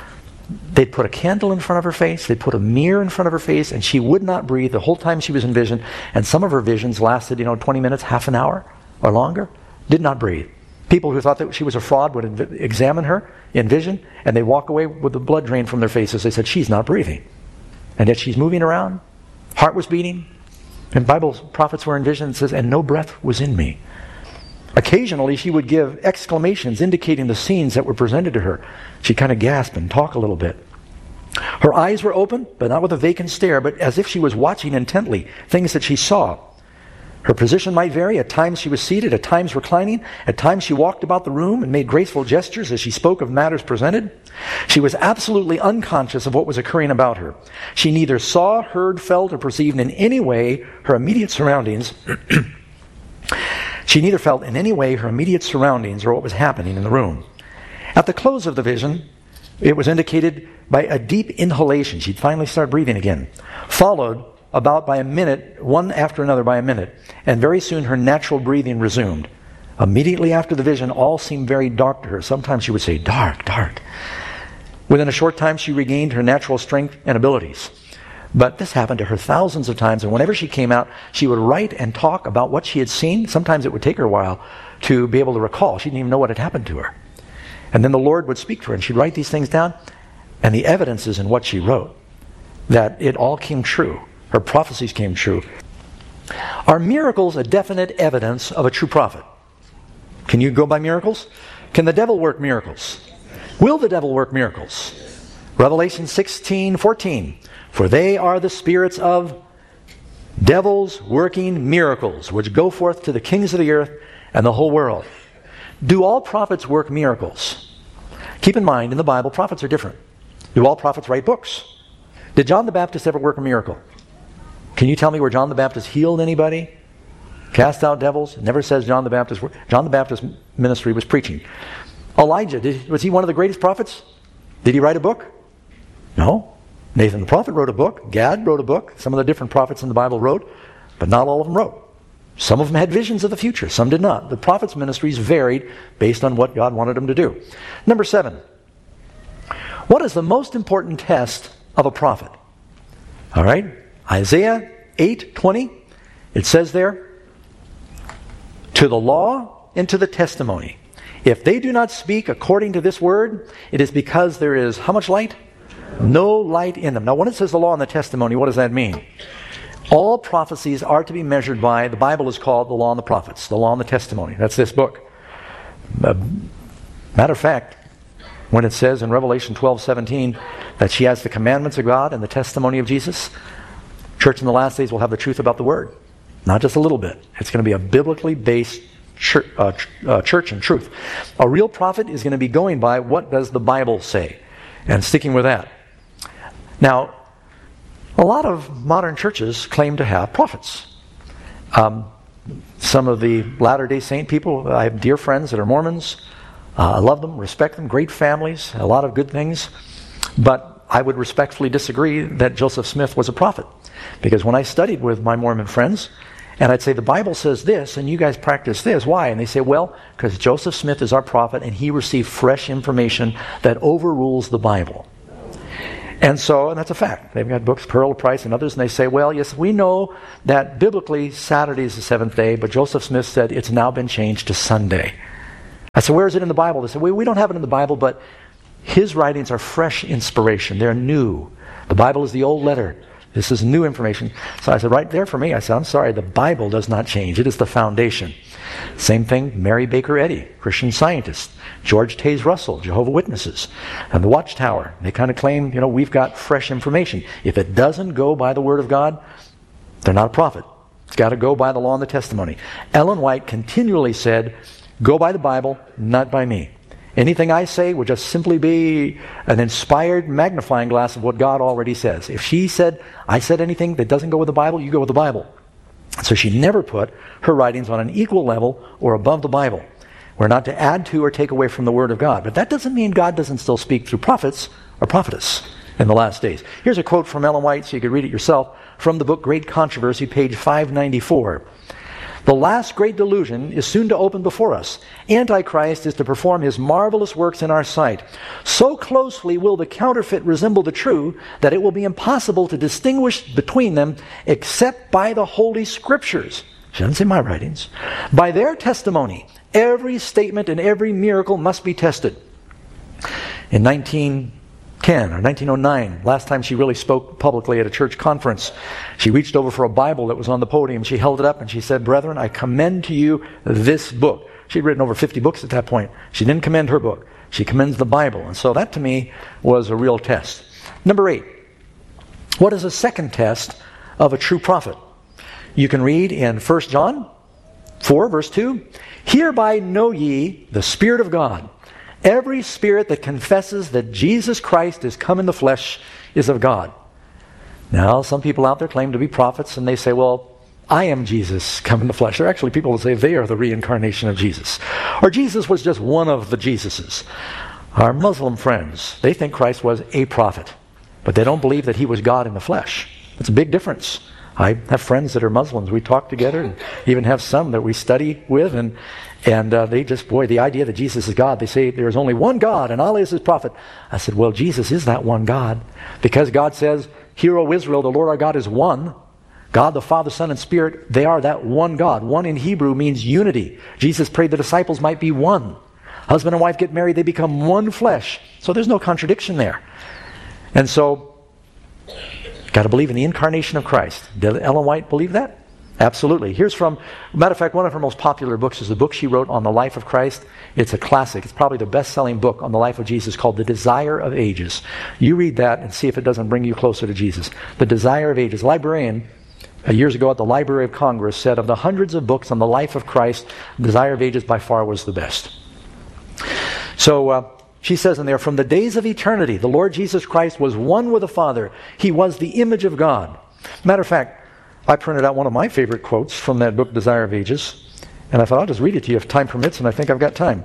They'd put a candle in front of her face, they'd put a mirror in front of her face, and she would not breathe the whole time she was in vision. And some of her visions lasted, 20 minutes, half an hour, or longer. Did not breathe. People who thought that she was a fraud would examine her in vision, and they'd walk away with the blood drain from their faces. They said, she's not breathing. And yet she's moving around. Heart was beating. And Bible prophets were in vision. It says, and no breath was in me. Occasionally, she would give exclamations indicating the scenes that were presented to her. She'd kind of gasp and talk a little bit. Her eyes were open, but not with a vacant stare, but as if she was watching intently things that she saw. Her position might vary. At times she was seated, at times reclining. At times she walked about the room and made graceful gestures as she spoke of matters presented. She was absolutely unconscious of what was occurring about her. She neither saw, heard, felt, or perceived in any way her immediate surroundings. She neither felt in any way her immediate surroundings or what was happening in the room. At the close of the vision, it was indicated by a deep inhalation. She'd finally start breathing again, followed about by a minute, one after another by a minute, and very soon her natural breathing resumed. Immediately after the vision, all seemed very dark to her. Sometimes she would say, dark, dark. Within a short time, she regained her natural strength and abilities. But this happened to her thousands of times, and whenever she came out, she would write and talk about what she had seen. Sometimes it would take her a while to be able to recall. She didn't even know what had happened to her. And then the Lord would speak to her, and she'd write these things down, and the evidence is in what she wrote, that it all came true. Her prophecies came true. Are miracles a definite evidence of a true prophet? Can you go by miracles? Can the devil work miracles? Will the devil work miracles? Revelation 16:14. For they are the spirits of devils working miracles, which go forth to the kings of the earth and the whole world. Do all prophets work miracles? Keep in mind, in the Bible, prophets are different. Do all prophets write books? Did John the Baptist ever work a miracle? Can you tell me where John the Baptist healed anybody? Cast out devils? It never says John the Baptist. John the Baptist's ministry was preaching. Elijah, was he one of the greatest prophets? Did he write a book? No. Nathan the prophet wrote a book. Gad wrote a book. Some of the different prophets in the Bible wrote, but not all of them wrote. Some of them had visions of the future. Some did not. The prophets' ministries varied based on what God wanted them to do. Number 7. What is the most important test of a prophet? All right. Isaiah 8:20. It says there, to the law and to the testimony. If they do not speak according to this word, it is because there is how much light? No light in them. Now, when it says the law and the testimony, what does that mean? All prophecies are to be measured by, the Bible is called the law and the prophets, the law and the testimony. That's this book. Matter of fact, when it says in Revelation 12:17 that she has the commandments of God and the testimony of Jesus, church in the last days will have the truth about the word. Not just a little bit. It's going to be a biblically based church and truth. A real prophet is going to be going by what does the Bible say and sticking with that. Now, a lot of modern churches claim to have prophets. Some of the Latter-day Saint people, I have dear friends that are Mormons. I love them, respect them, great families, a lot of good things. But I would respectfully disagree that Joseph Smith was a prophet. Because when I studied with my Mormon friends, and I'd say, the Bible says this, and you guys practice this. Why? And they say, well, because Joseph Smith is our prophet, and he received fresh information that overrules the Bible. And that's a fact. They've got books, Pearl of Price and others, and they say, well, yes, we know that biblically Saturday is the seventh day, but Joseph Smith said it's now been changed to Sunday. I said, where is it in the Bible? They said, we don't have it in the Bible, but his writings are fresh inspiration. They're new. The Bible is the old letter. This is new information. So I said, right there for me, I said, I'm sorry, the Bible does not change. It is the foundation. Same thing, Mary Baker Eddy, Christian Scientist, George Taze Russell, Jehovah's Witnesses, and the Watchtower. They kind of claim, we've got fresh information. If it doesn't go by the Word of God, they're not a prophet. It's got to go by the law and the testimony. Ellen White continually said, go by the Bible, not by me. Anything I say would just simply be an inspired magnifying glass of what God already says. If she said, I said anything that doesn't go with the Bible, you go with the Bible. So she never put her writings on an equal level or above the Bible. We're not to add to or take away from the Word of God. But that doesn't mean God doesn't still speak through prophets or prophetess in the last days. Here's a quote from Ellen White, so you can read it yourself, from the book Great Controversy, page 594. The last great delusion is soon to open before us. Antichrist is to perform his marvelous works in our sight. So closely will the counterfeit resemble the true that it will be impossible to distinguish between them except by the Holy Scriptures. She doesn't say my writings. By their testimony, every statement and every miracle must be tested. In 1910 or 1909, last time she really spoke publicly at a church conference, she reached over for a Bible that was on the podium. She held it up and she said, brethren, I commend to you this book. She'd written over 50 books at that point. She didn't commend her book. She commends the Bible. And so that to me was a real test. Number 8. What is a second test of a true prophet? You can read in 1 John 4, verse 2. Hereby know ye the Spirit of God. Every spirit that confesses that Jesus Christ is come in the flesh is of God. Now, some people out there claim to be prophets, and they say, well, I am Jesus come in the flesh. There are actually people who say they are the reincarnation of Jesus. Or Jesus was just one of the Jesuses. Our Muslim friends, they think Christ was a prophet, but they don't believe that he was God in the flesh. It's a big difference. I have friends that are Muslims. We talk together, and even have some that we study with, and they just, the idea that Jesus is God, they say there's only one God and Allah is his prophet. I said, well, Jesus is that one God, because God says, hear, O Israel, the Lord our God is one. God, the Father, Son, and Spirit, they are that one God. One in Hebrew means unity. Jesus prayed the disciples might be one. Husband and wife get married, they become one flesh. So there's no contradiction there. And so, got to believe in the incarnation of Christ. Did Ellen White believe that? Absolutely. Here's from, matter of fact, one of her most popular books is the book she wrote on the life of Christ. It's a classic. It's probably the best-selling book on the life of Jesus, called The Desire of Ages. You read that and see if it doesn't bring you closer to Jesus. The Desire of Ages. A librarian, years ago at the Library of Congress, said of the hundreds of books on the life of Christ, Desire of Ages by far was the best. So, she says in there, from the days of eternity, the Lord Jesus Christ was one with the Father. He was the image of God. Matter of fact, I printed out one of my favorite quotes from that book, Desire of Ages, and I thought I'll just read it to you if time permits, and I think I've got time.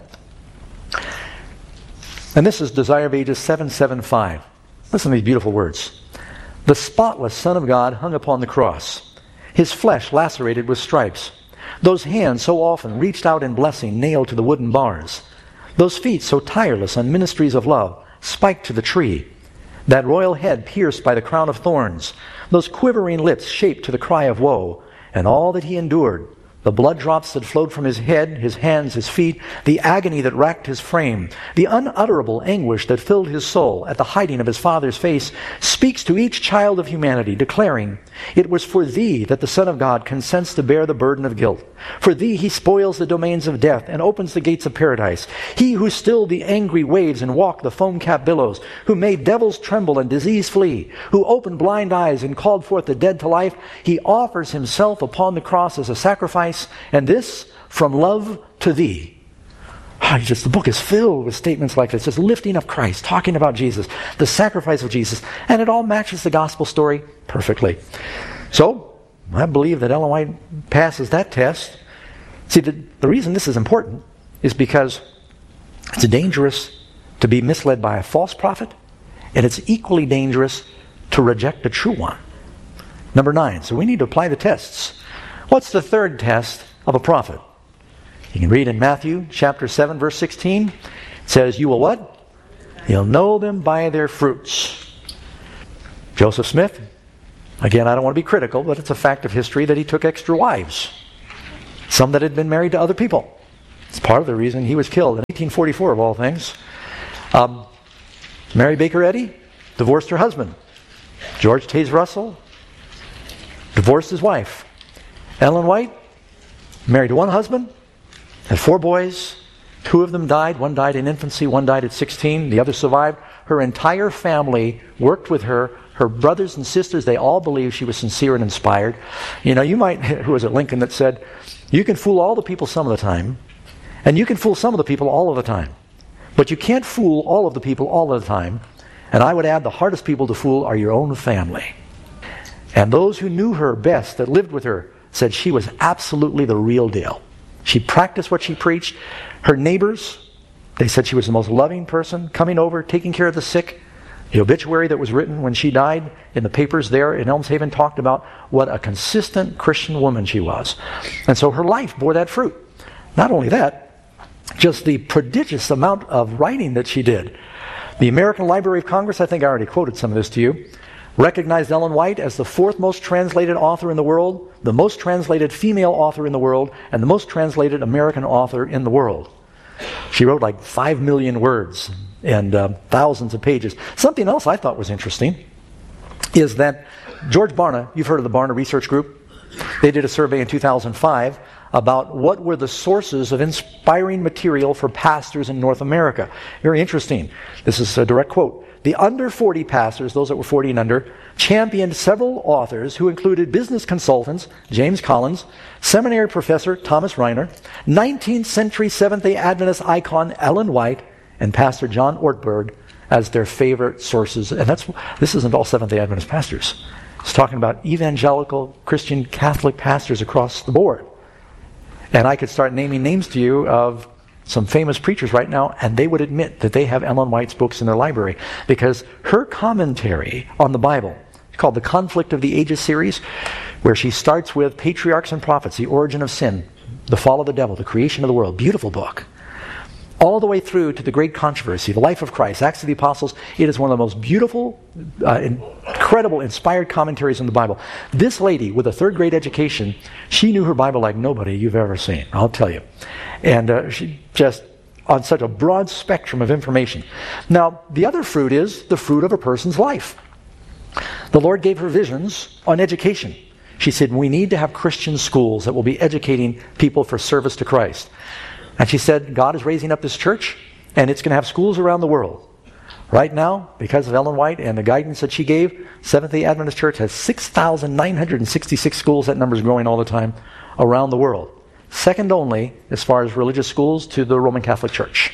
And this is Desire of Ages 775. Listen to these beautiful words. The spotless Son of God hung upon the cross, his flesh lacerated with stripes. Those hands so often reached out in blessing, nailed to the wooden bars. Those feet so tireless on ministries of love, spiked to the tree. That royal head pierced by the crown of thorns. Those quivering lips shaped to the cry of woe. And all that he endured. The blood drops that flowed from his head, his hands, his feet, the agony that racked his frame, the unutterable anguish that filled his soul at the hiding of his Father's face, speaks to each child of humanity, declaring, it was for thee that the Son of God consents to bear the burden of guilt. For thee he spoils the domains of death and opens the gates of paradise. He who stilled the angry waves and walked the foam-capped billows, who made devils tremble and disease flee, who opened blind eyes and called forth the dead to life, he offers himself upon the cross as a sacrifice, and this from love to thee. The book is filled with statements like this, just lifting up Christ, talking about Jesus, the sacrifice of Jesus, and it all matches the gospel story perfectly. So, I believe that Ellen White passes that test. See, the reason this is important is because it's dangerous to be misled by a false prophet, and it's equally dangerous to reject a true one. Number 9, so we need to apply the tests. What's the third test of a prophet? You can read in Matthew chapter 7, verse 16. It says, you will what? You'll know them by their fruits. Joseph Smith, again, I don't want to be critical, but it's a fact of history that he took extra wives, some that had been married to other people. It's part of the reason he was killed in 1844, of all things. Mary Baker Eddy divorced her husband. George Taze Russell divorced his wife. Ellen White married one husband, had 4 boys. 2 of them died. One died in infancy, one died at 16. The other survived. Her entire family worked with her. Her brothers and sisters, they all believed she was sincere and inspired. You know, you might, who was it, Lincoln, that said, you can fool all the people some of the time, and you can fool some of the people all of the time. But you can't fool all of the people all of the time. And I would add, the hardest people to fool are your own family. And those who knew her best, that lived with her, said she was absolutely the real deal. She practiced what she preached. Her neighbors, they said she was the most loving person, coming over, taking care of the sick. The obituary that was written when she died in the papers there in Elms Haven talked about what a consistent Christian woman she was. And so her life bore that fruit. Not only that, just the prodigious amount of writing that she did. The American Library of Congress, I think I already quoted some of this to you, recognized Ellen White as the 4th most translated author in the world, the most translated female author in the world, and the most translated American author in the world. She wrote like 5 million words and thousands of pages. Something else I thought was interesting is that George Barna, you've heard of the Barna Research Group, they did a survey in 2005 about what were the sources of inspiring material for pastors in North America. Very interesting. This is a direct quote. The under 40 pastors, those that were 40 and under, championed several authors who included business consultants, James Collins, seminary professor Thomas Reiner, 19th century Seventh-day Adventist icon Ellen White, and Pastor John Ortberg as their favorite sources. And this isn't all Seventh-day Adventist pastors. It's talking about evangelical Christian Catholic pastors across the board. And I could start naming names to you of some famous preachers right now, and they would admit that they have Ellen White's books in their library, because her commentary on the Bible, called the Conflict of the Ages series, where she starts with Patriarchs and Prophets, the origin of sin, the fall of the devil, the creation of the world, beautiful book, all the way through to the great controversy, the life of Christ, Acts of the Apostles. It is one of the most beautiful, incredible, inspired commentaries on the Bible. This lady, with a 3rd grade education, she knew her Bible like nobody you've ever seen, I'll tell you. And she just, on such a broad spectrum of information. Now, the other fruit is the fruit of a person's life. The Lord gave her visions on education. She said, we need to have Christian schools that will be educating people for service to Christ. And she said, God is raising up this church, and it's going to have schools around the world. Right now, because of Ellen White and the guidance that she gave, Seventh-day Adventist Church has 6,966 schools. That number is growing all the time around the world. Second only, as far as religious schools, to the Roman Catholic Church.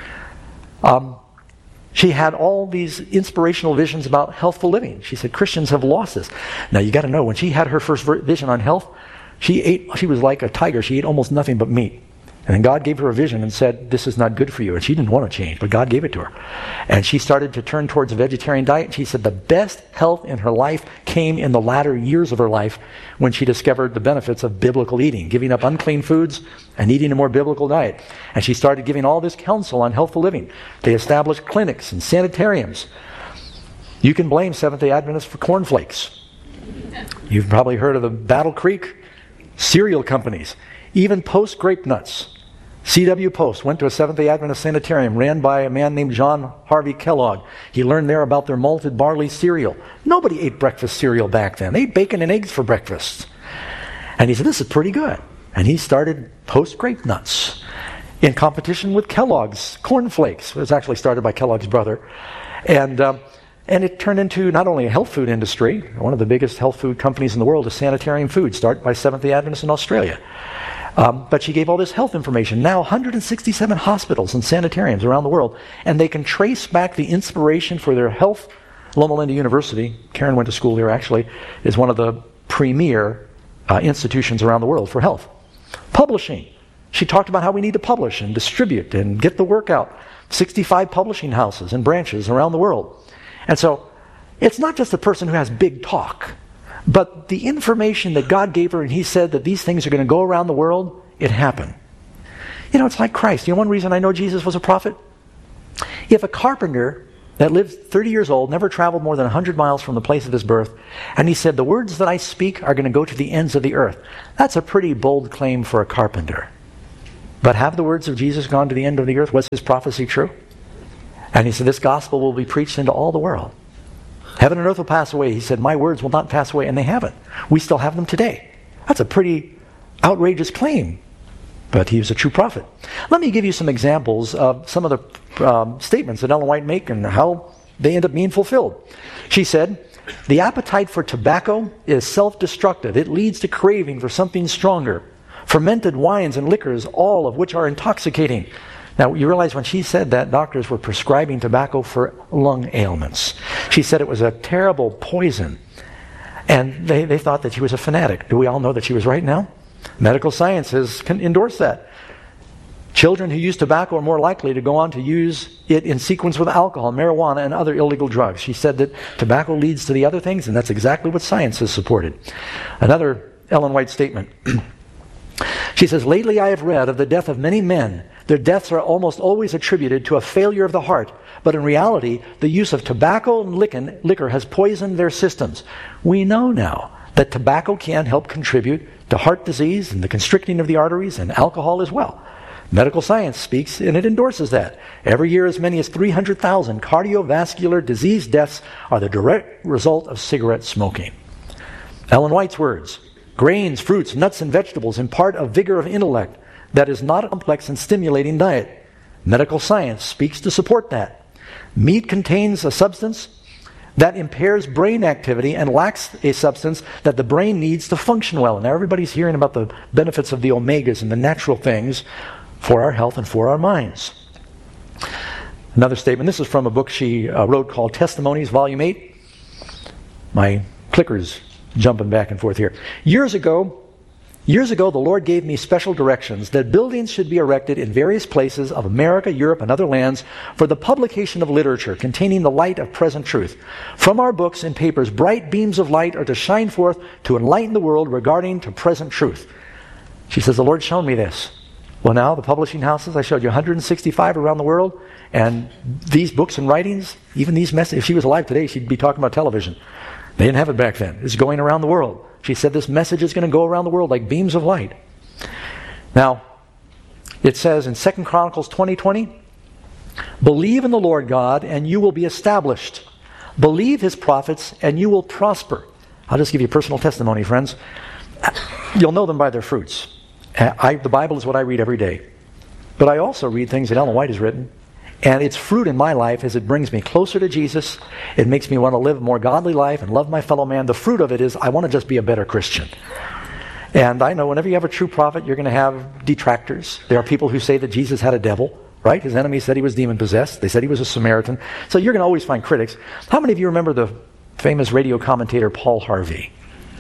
She had all these inspirational visions about healthful living. She said, Christians have lost this. Now, you got to know, when she had her first vision on health, she was like a tiger. She ate almost nothing but meat. And then God gave her a vision and said, this is not good for you. And she didn't want to change, but God gave it to her. And she started to turn towards a vegetarian diet. And she said the best health in her life came in the latter years of her life, when she discovered the benefits of biblical eating, giving up unclean foods and eating a more biblical diet. And she started giving all this counsel on healthful living. They established clinics and sanitariums. You can blame Seventh-day Adventists for cornflakes. You've probably heard of the Battle Creek cereal companies. Even Post Grape Nuts. C.W. Post went to a Seventh-day Adventist sanitarium ran by a man named John Harvey Kellogg. He learned there about their malted barley cereal. Nobody ate breakfast cereal back then. They ate bacon and eggs for breakfast. And he said, this is pretty good. And he started Post Grape Nuts in competition with Kellogg's Corn Flakes. It was actually started by Kellogg's brother. And it turned into not only a health food industry, one of the biggest health food companies in the world is Sanitarium Foods, started by Seventh-day Adventists in Australia. But she gave all this health information. Now 167 hospitals and sanitariums around the world, and they can trace back the inspiration for their health. Loma Linda University, Karen went to school there actually, is one of the premier institutions around the world for health. Publishing. She talked about how we need to publish and distribute and get the work out. 65 publishing houses and branches around the world. And so it's not just the person who has big talk, but the information that God gave her, and He said that these things are going to go around the world, it happened. You know, it's like Christ. You know one reason I know Jesus was a prophet? If a carpenter that lived 30 years old, never traveled more than 100 miles from the place of his birth, and he said, the words that I speak are going to go to the ends of the earth. That's a pretty bold claim for a carpenter. But have the words of Jesus gone to the end of the earth? Was his prophecy true? And he said, this gospel will be preached into all the world. Heaven and earth will pass away. He said, my words will not pass away, and they haven't. We still have them today. That's a pretty outrageous claim. But he was a true prophet. Let me give you some examples of some of the statements that Ellen White make and how they end up being fulfilled. She said, the appetite for tobacco is self-destructive. It leads to craving for something stronger. Fermented wines and liquors, all of which are intoxicating. Now, you realize when she said that, doctors were prescribing tobacco for lung ailments. She said it was a terrible poison. And they thought that she was a fanatic. Do we all know that she was right now? Medical science has endorsed that. Children who use tobacco are more likely to go on to use it in sequence with alcohol, marijuana, and other illegal drugs. She said that tobacco leads to the other things, and that's exactly what science has supported. Another Ellen White statement. She says, lately I have read of the death of many men. Their deaths are almost always attributed to a failure of the heart, but in reality, the use of tobacco and liquor has poisoned their systems. We know now that tobacco can help contribute to heart disease and the constricting of the arteries, and alcohol as well. Medical science speaks, and it endorses that. Every year, as many as 300,000 cardiovascular disease deaths are the direct result of cigarette smoking. Ellen White's words, grains, fruits, nuts, and vegetables impart a vigor of intellect that is not a complex and stimulating diet. Medical science speaks to support that. Meat contains a substance that impairs brain activity and lacks a substance that the brain needs to function well. Now everybody's hearing about the benefits of the omegas and the natural things for our health and for our minds. Another statement, this is from a book she wrote called Testimonies, Volume 8. My clicker's jumping back and forth here. Years ago, the Lord gave me special directions that buildings should be erected in various places of America, Europe, and other lands for the publication of literature containing the light of present truth. From our books and papers, bright beams of light are to shine forth to enlighten the world regarding to present truth. She says, the Lord's shown me this. Well, now, the publishing houses, I showed you 165 around the world, and these books and writings, even these messages, if she was alive today, she'd be talking about television. They didn't have it back then. It's going around the world. She said this message is going to go around the world like beams of light. Now, it says in 2 Chronicles 20:20, believe in the Lord God and you will be established. Believe his prophets and you will prosper. I'll just give you a personal testimony, friends. You'll know them by their fruits. The Bible is what I read every day. But I also read things that Ellen White has written. And its fruit in my life is it brings me closer to Jesus. It makes me want to live a more godly life and love my fellow man. The fruit of it is I want to just be a better Christian. And I know whenever you have a true prophet, you're going to have detractors. There are people who say that Jesus had a devil, right? His enemies said he was demon-possessed. They said he was a Samaritan. So you're going to always find critics. How many of you remember the famous radio commentator Paul Harvey?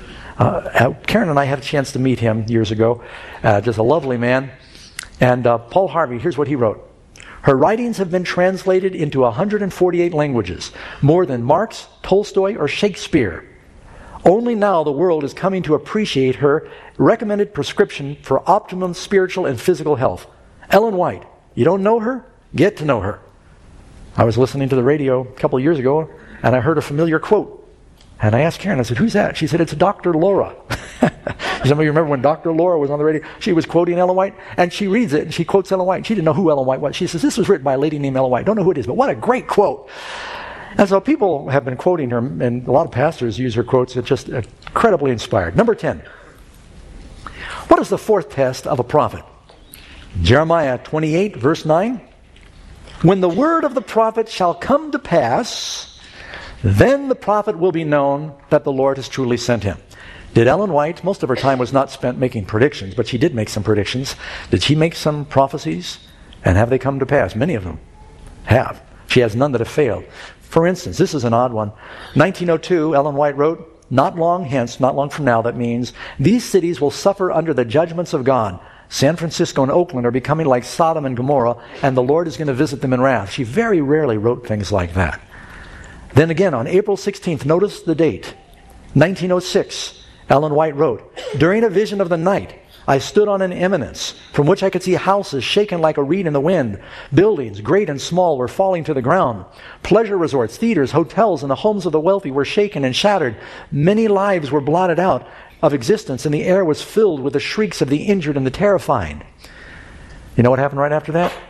Karen and I had a chance to meet him years ago. Just a lovely man. And Paul Harvey, here's what he wrote. Her writings have been translated into 148 languages, more than Marx, Tolstoy, or Shakespeare. Only now the world is coming to appreciate her recommended prescription for optimum spiritual and physical health. Ellen White. You don't know her? Get to know her. I was listening to the radio a couple of years ago, and I heard a familiar quote. And I asked Karen, I said, who's that? She said, it's Dr. Laura. Some of you remember when Dr. Laura was on the radio, she was quoting Ellen White, and she reads it, and she quotes Ellen White. She didn't know who Ellen White was. She says, this was written by a lady named Ellen White. Don't know who it is, but what a great quote. And so people have been quoting her, and a lot of pastors use her quotes. It's just incredibly inspired. Number 10. What is the fourth test of a prophet? Jeremiah 28, verse 9. When the word of the prophet shall come to pass, then the prophet will be known that the Lord has truly sent him. Did Ellen White, most of her time was not spent making predictions, but she did make some predictions. Did she make some prophecies? And have they come to pass? Many of them have. She has none that have failed. For instance, this is an odd one. 1902, Ellen White wrote, not long hence, not long from now, that means, these cities will suffer under the judgments of God. San Francisco and Oakland are becoming like Sodom and Gomorrah, and the Lord is going to visit them in wrath. She very rarely wrote things like that. Then again, on April 16th, notice the date, 1906, Ellen White wrote, during a vision of the night, I stood on an eminence from which I could see houses shaken like a reed in the wind. Buildings, great and small, were falling to the ground. Pleasure resorts, theaters, hotels, and the homes of the wealthy were shaken and shattered. Many lives were blotted out of existence, and the air was filled with the shrieks of the injured and the terrified. You know what happened right after that?